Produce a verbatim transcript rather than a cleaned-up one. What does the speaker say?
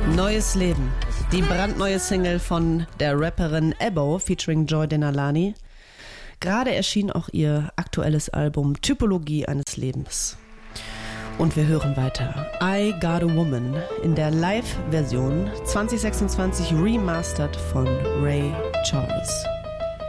Neues Leben. Die brandneue Single von der Rapperin Ebbo featuring Joy Denalani. Gerade erschien auch ihr aktuelles Album Typologie eines Lebens. Und wir hören weiter. I Got a Woman in der Live-Version zwanzig sechsundzwanzig remastered von Ray Charles.